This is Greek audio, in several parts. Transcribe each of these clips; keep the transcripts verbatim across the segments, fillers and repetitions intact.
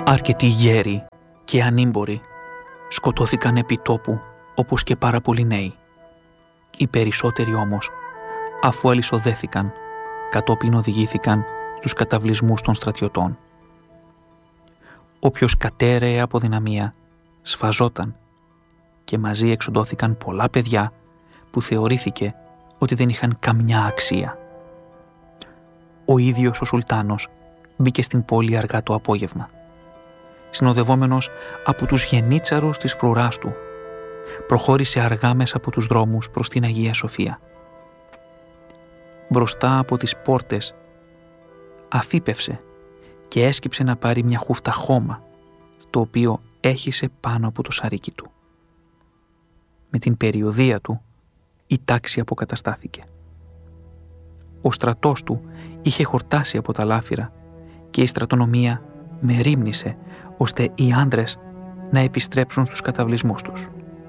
Αρκετοί γέροι και ανήμποροι σκοτώθηκαν επί τόπου, όπως και πάρα πολλοί νέοι. Οι περισσότεροι όμως, αφού αλυσοδέθηκαν, κατόπιν οδηγήθηκαν στους καταβλισμούς των στρατιωτών. Όποιος κατέρεε από δυναμία, σφαζόταν και μαζί εξοντώθηκαν πολλά παιδιά που θεωρήθηκε ότι δεν είχαν καμιά αξία. Ο ίδιος ο Σουλτάνος μπήκε στην πόλη αργά το απόγευμα. Συνοδευόμενος από τους γενίτσαρους της φρουράς του, προχώρησε αργά μέσα από τους δρόμους προς την Αγία Σοφία. Μπροστά από τις πόρτες αφύπευσε και έσκυψε να πάρει μια χούφτα χώμα, το οποίο έχισε πάνω από το σαρίκι του. Με την περιοδεία του, η τάξη αποκαταστάθηκε. Ο στρατός του είχε χορτάσει από τα λάφυρα και η στρατονομία μερίμνησε ώστε οι άντρες να επιστρέψουν στους καταβλισμούς τους.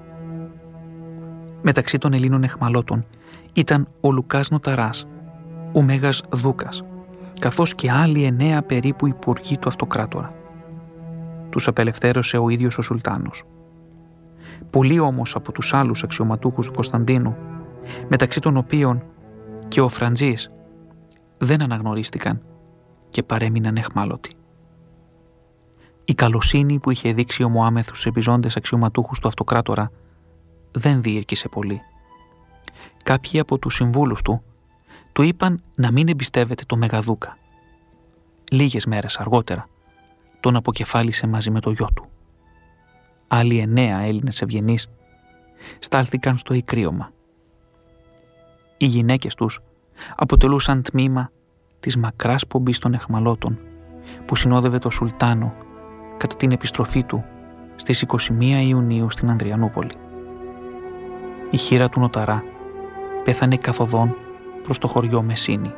Μεταξύ των Ελλήνων εχμαλώτων ήταν ο Λουκάς Νοταράς, ο Μέγας Δούκας, καθώς και άλλοι εννέα περίπου υπουργοί του αυτοκράτορα. Τους απελευθέρωσε ο ίδιος ο Σουλτάνος. Πολλοί όμως από τους άλλους αξιωματούχους του Κωνσταντίνου, μεταξύ των οποίων και ο Φραντζής, δεν αναγνωρίστηκαν και παρέμειναν εχμάλωτοι. Η καλοσύνη που είχε δείξει ο Μωάμεθ στους επιζώντες αξιωματούχους του αυτοκράτορα δεν διήρκησε πολύ. Κάποιοι από τους συμβούλους του του είπαν να μην εμπιστεύεται το Μεγαδούκα. Λίγες μέρες αργότερα τον αποκεφάλισε μαζί με το γιο του. Άλλοι εννέα Έλληνες ευγενείς στάλθηκαν στο ικρίωμα. Οι γυναίκες τους αποτελούσαν τμήμα της μακράς πομπής των εχμαλώτων που συνόδευε το Σουλτάνο κατά την επιστροφή του στις είκοσι μία Ιουνίου στην Ανδριανούπολη. Η χείρα του Νοταρά πέθανε καθοδόν προς το χωριό Μεσίνη.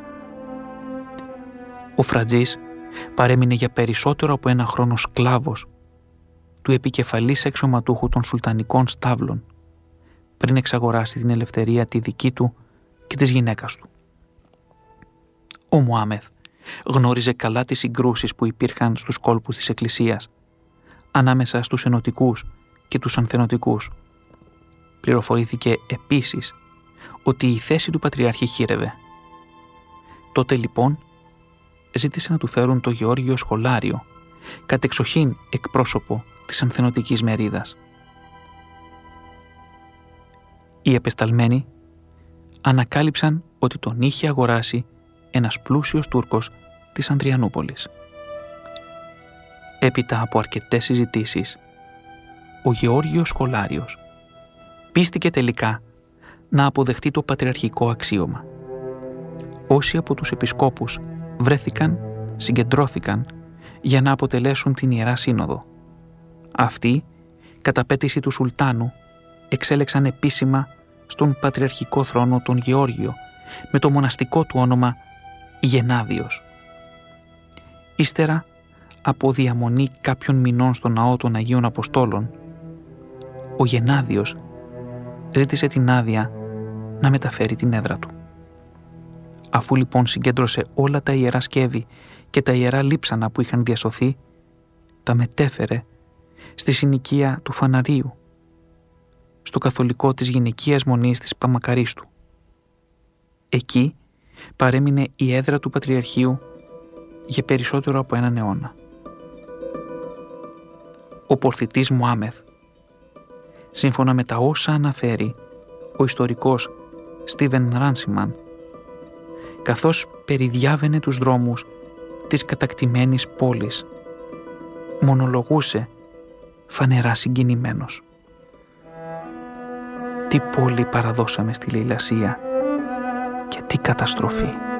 Ο Φραντζής παρέμεινε για περισσότερο από ένα χρόνο σκλάβος του επικεφαλής αξιωματούχου των Σουλτανικών Στάβλων πριν εξαγοράσει την ελευθερία τη δική του και της γυναίκας του. Ο Μωάμεθ γνώριζε καλά τις συγκρούσεις που υπήρχαν στους κόλπους της Εκκλησίας ανάμεσα στους ενωτικούς και τους ανθενωτικούς. Πληροφορήθηκε επίσης ότι η θέση του Πατριάρχη χείρευε. Τότε λοιπόν ζήτησε να του φέρουν το Γεώργιο Σχολάριο, κατεξοχήν εκπρόσωπο της ανθενωτικής μερίδας. Οι επεσταλμένοι ανακάλυψαν ότι τον είχε αγοράσει ένας πλούσιος Τούρκος της Ανδριανούπολης. Έπειτα από αρκετές συζητήσεις, ο Γεώργιος Σχολάριος πίστηκε τελικά να αποδεχτεί το πατριαρχικό αξίωμα. Όσοι από τους επισκόπους βρέθηκαν, συγκεντρώθηκαν για να αποτελέσουν την Ιερά Σύνοδο. Αυτοί, κατά πέτηση του Σουλτάνου, εξέλεξαν επίσημα στον πατριαρχικό θρόνο τον Γεώργιο με το μοναστικό του όνομα Γενάδιος. Ύστερα από διαμονή κάποιων μηνών στο ναό των Αγίων Αποστόλων, ο Γενάδιος ζήτησε την άδεια να μεταφέρει την έδρα του. Αφού λοιπόν συγκέντρωσε όλα τα ιερά σκεύη και τα ιερά λείψανα που είχαν διασωθεί, τα μετέφερε στη συνοικία του Φαναρίου, στο καθολικό της γυναικείας μονής της Παμακαρίστου. Εκεί παρέμεινε η έδρα του Πατριαρχείου για περισσότερο από έναν αιώνα. Ο πορθητής Μωάμεθ, σύμφωνα με τα όσα αναφέρει ο ιστορικός Στίβεν Ράνσιμαν, καθώς περιδιάβαινε τους δρόμους της κατακτημένης πόλης, μονολογούσε φανερά συγκινημένος. Τι πόλη παραδώσαμε στη λαιλασία και τι καταστροφή.